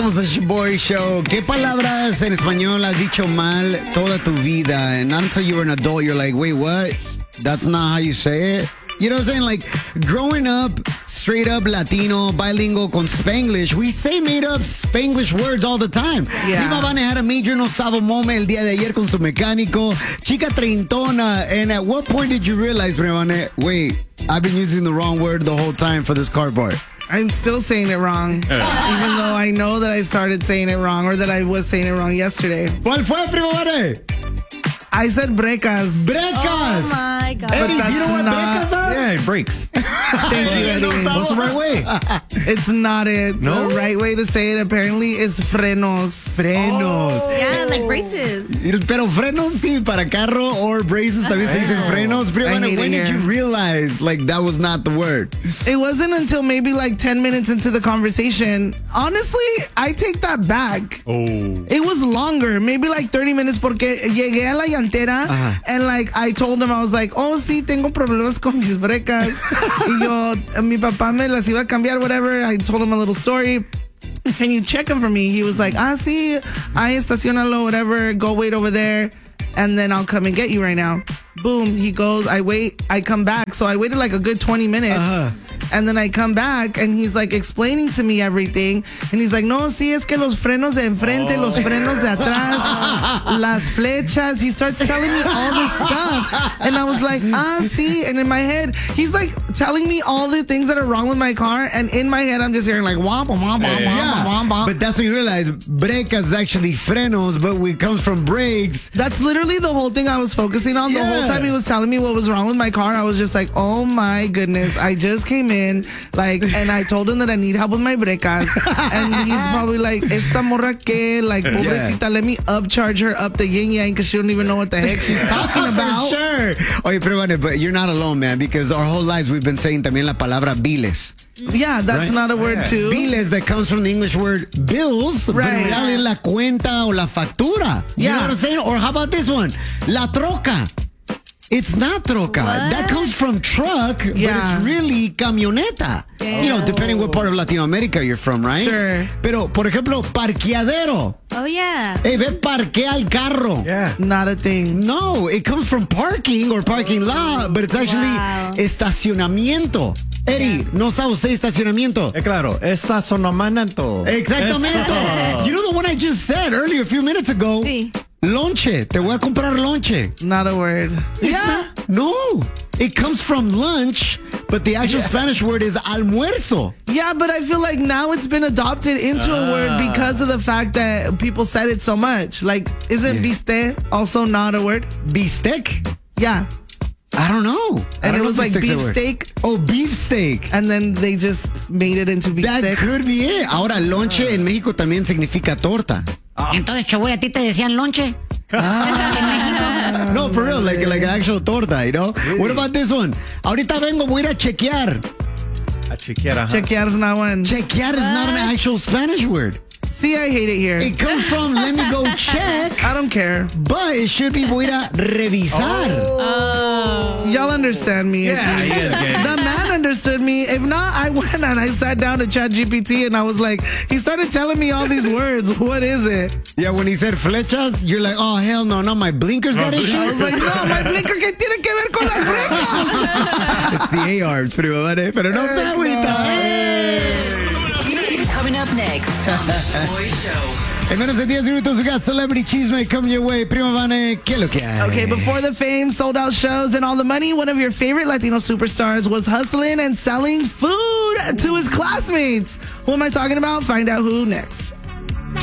Regresamos a Shoboy Show. ¿Qué palabras en español has dicho mal toda tu vida? And not until you were an adult, you're like, wait, what? That's not how you say it? You know what I'm saying? Like, growing up, straight up Latino, bilingual con Spanglish, we say made up Spanglish words all the time. Yeah. Prima Vane had a major no sabo moment el día de ayer con su mecánico. Chica treintona. And at what point did you realize, Prima Vane, wait, I've been using the wrong word the whole time for this car part? I'm still saying it wrong, even though I know that I started saying it wrong or that I was saying it wrong yesterday. ¿Cuál fue, Prima Vane? I said brecas. Brecas. Oh my God. Eddie, do you know what not- brecas are? Yeah, it breaks. Thank you, Eddie. What's the right way? It's not it. No? The right way to say it apparently is frenos. Frenos. Yeah, like braces. Pero frenos sí, para carro or braces también se dicen frenos. Pero I bueno, hate when it did you here. realize like that was not the word? It wasn't until maybe like 10 minutes into the conversation. Honestly, I take that back. Oh. It was longer, maybe like 30 minutes porque llegué a la llantera and like I told him, I was like, oh sí, tengo problemas con mis brecas. Y yo, mi papá me las iba a cambiar, whatever. I told him a little story. Can you check them for me? He was like, sí, ahí estacionalo, whatever. Go wait over there and then I'll come and get you right now. Boom, he goes, I wait, I come back. So I waited like a good 20 minutes. And then I come back and he's like explaining to me everything. And he's like, no, sí, es que los frenos de enfrente, los frenos de atrás, las flechas. He starts telling me all this stuff. And I was like, sí. And in my head, he's like telling me all the things that are wrong with my car. And in my head, I'm just hearing like, womp, womp, womp, womp, womp, womp. But that's when you realize brecas is actually frenos, but when it comes from brakes. That's literally the whole thing I was focusing on. The whole time he was telling me what was wrong with my car, I was just like, oh my goodness, I just came in, like, and I told him that I need help with my brecas. And he's probably like, esta morra que, like, pobrecita, let me upcharge her up the yin yang because she don't even know what the heck she's talking about. For sure. Oye, pero bueno, but you're not alone, man, because our whole lives we've been saying también la palabra biles. Yeah, that's Right? not a word too. Biles that comes from the English word bills, Right. but en realidad es la cuenta o la factura. You know Yeah. what I'm saying? Or how about this one? La troca. It's not troca. What? That comes from truck, but Yeah. it's really camioneta. Damn. You know, depending what part of Latin America you're from, right? Sure. Pero, por ejemplo, parqueadero. Oh, yeah. Hey, ve, parquea el carro. Yeah. Not a thing. No, it comes from parking or parking lot, but it's actually Wow. estacionamiento. Eddie, no sabe usted estacionamiento. Claro, estacionamiento. Exactamente. You know the one I just said earlier a few minutes ago? Sí. Lonche. Te voy a comprar lonche. Not a word. It's not- no. It comes from lunch, but the actual Spanish word is almuerzo. Yeah, but I feel like now it's been adopted into a word because of the fact that people said it so much. Like, isn't biste also not a word? Bistec? Yeah. I don't know. And it was like beefsteak, Oh, beefsteak. and then they just made it into That beefsteak. could be it. Ahora, lonche en México también significa torta. Entonces, Choboy, ¿a ti te decían lonche? No, for real, like actual torta, you know? What about this one? Ahorita vengo, voy a ir a chequear. A chequear, ajá. Chequear's not one. Chequear is not an actual Spanish word. See, I hate it here. It comes from let me go check, I don't care. but it should be voy a revisar. Y'all understand me. Yeah, you guys get it. The man understood me. If not, I went and I sat down to ChatGPT and I was like, he started telling me all these words. What is it? Yeah, when he said flechas, you're like, oh, hell no, not my blinkers got I was issues. like, no, my blinker, ¿qué tiene que ver con las brecas? It's the ARs, primo, ¿vale? Pero no se agüita. Coming up next on the Shoboy Show. En menos de 10 minutos, we got Celebrity Chisme coming your way. Prima Vane, ¿qué es lo que hay? Okay, before the fame, sold out shows, and all the money, one of your favorite Latino superstars was hustling and selling food to his classmates. Who am I talking about? Find out who next.